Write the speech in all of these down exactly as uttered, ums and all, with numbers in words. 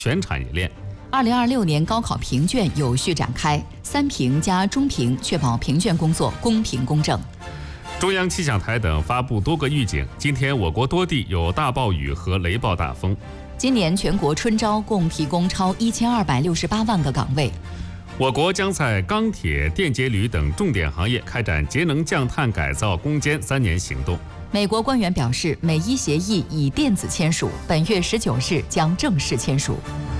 全产业链。 二零二六年高考评卷有序展开，三评加中评确保评卷工作公平公正。 中央气象台等发布多个预警，今天我国多地有大暴雨和雷暴大风。 今年全国春招共提供超一千二百六十八万个岗位。 我国将在钢铁、电解铝等重点行业开展节能降碳改造攻坚三年行动。 美国官员表示，美伊协议以电子签署，本月十九日将正式签署。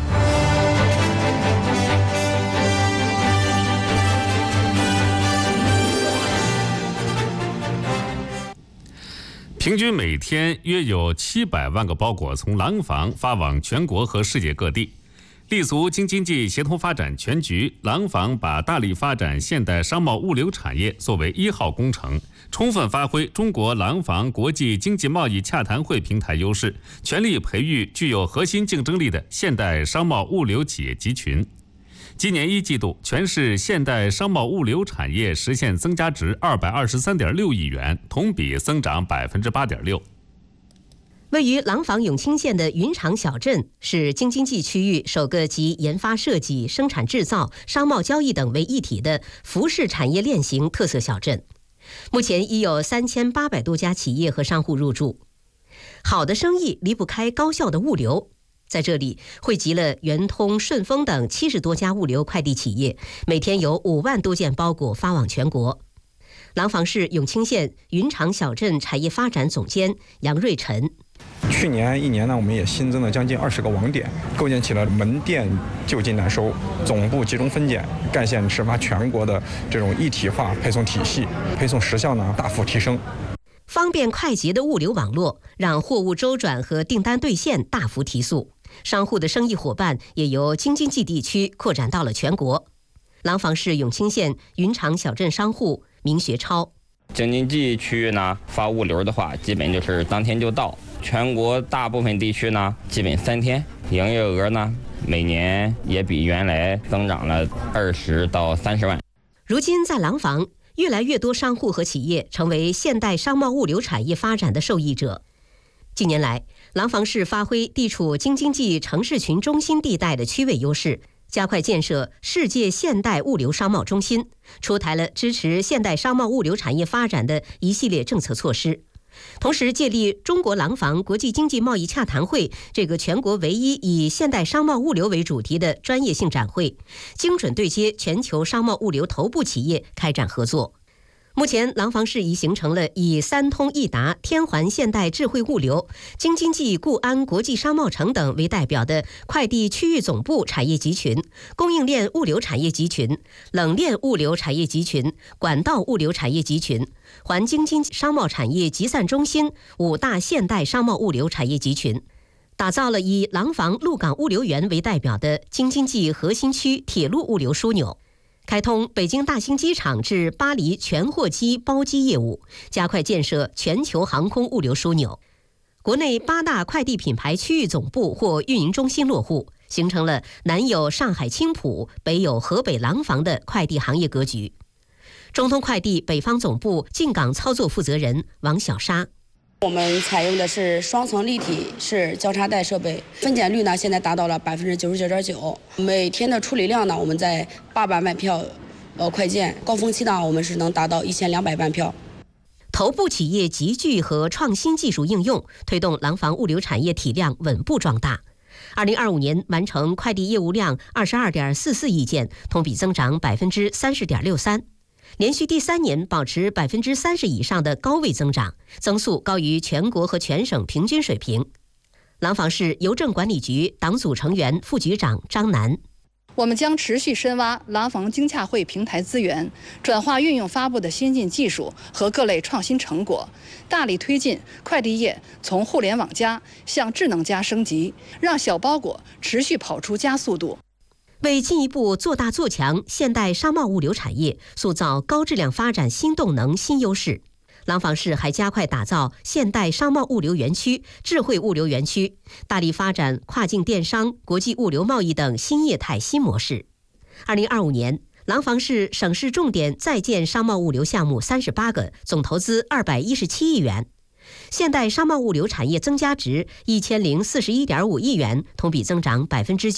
平均每天约有七百万个包裹从廊坊发往全国和世界各地。立足京津冀协同发展全局，廊坊把大力发展现代商贸物流产业作为一号工程，充分发挥中国廊坊国际经济贸易洽谈会平台优势，全力培育具有核心竞争力的现代商贸物流企业集群。今年一季度，全市现代商贸物流产业实现增加值二百二十三点六亿元，同比增长百分之八点六。 位于廊坊永清县的云长小镇是京津冀区域首个集研发设计、生产制造、商贸交易等为一体的服饰产业链型特色小镇。目前已有三千八百多家企业和商户入驻。好的生意离不开高效的物流，在这里汇集了圆通、顺丰等七十多家物流快递企业，每天有五万多件包裹发往全国。廊坊市永清县云长小镇产业发展总监杨瑞晨。 去年一年呢，我们也新增了将近二十个网点，构建起了门店就近代收、总部集中分拣、干线直发全国的这种一体化配送体系，配送时效呢大幅提升。 方便快捷的物流网络让货物周转和订单兑现大幅提速，商户的生意伙伴也由京津冀地区扩展到了全国。廊坊市永清县云长小镇商户明学超。 京津冀区域呢，发物流的话，基本就是当天就到；全国大部分地区呢，基本三天。营业额呢，每年也比原来增长了二十到三十万。 如今在廊坊，越来越多商户和企业成为现代商贸物流产业发展的受益者。近年来，廊坊市发挥地处京津冀城市群中心地带的区位优势，加快建设世界现代物流商贸中心，出台了支持现代商贸物流产业发展的一系列政策措施。同时，借力中国廊坊国际经济贸易洽谈会这个全国唯一以现代商贸物流为主题的专业性展会，精准对接全球商贸物流头部企业开展合作。目前，廊坊市已形成了以三通一达、天环现代智慧物流、京津冀固安国际商贸城等为代表的快递区域总部产业集群、供应链物流产业集群、冷链物流产业集群、管道物流产业集群、环京津商贸产业集散中心五大现代商贸物流产业集群，打造了以廊坊鹿港物流园为代表的京津冀核心区铁路物流枢纽。开通北京大兴机场至巴黎全货机包机业务，加快建设全球航空物流枢纽。国内八大快递品牌区域总部或运营中心落户，形成了南有上海青浦，北有河北廊坊的快递行业格局。中通快递北方总部进港操作负责人王小沙。 我们采用的是双层立体式交叉带设备，分拣率呢现在达到了百分之九十九点九，每天的处理量呢我们在八百万票，呃快件，高峰期呢我们是能达到一千两百万票。 头部企业集聚和创新技术应用，推动廊坊物流产业体量稳步壮大。二零二五年完成快递业务量二十二点四四亿件，同比增长百分之三十点六三。连续第三年保持百分之三十以上的高位增长，增速高于全国和全省平均水平。廊坊市邮政管理局党组成员、副局长张楠。 我们将持续深挖廊坊经洽会平台资源，转化运用发布的先进技术和各类创新成果，大力推进快递业从互联网加向智能加升级，让小包裹持续跑出加速度。 为进一步做大做强现代商贸物流产业，塑造高质量发展新动能、新优势，廊坊市还加快打造现代商贸物流园区、智慧物流园区，大力发展跨境电商、国际物流贸易等新业态新模式。二零二五年，廊坊市省市重点在建商贸物流项目三十八个，总投资二百一十七亿元。现代商贸物流产业增加值一千零四十一点五亿元，同比增长百分之九。